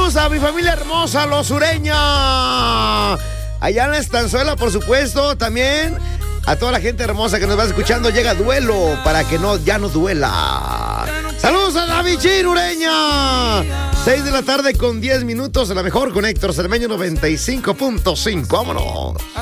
Saludos a mi familia hermosa, los Ureña. Allá en la Estanzuela, por supuesto, también a toda la gente hermosa que nos va escuchando. Llega Duelo para que ya no duela. Saludos a David Chin, Ureña. 6 de la tarde con 10 minutos. La mejor con Héctor Cermeño 95.5. Vámonos.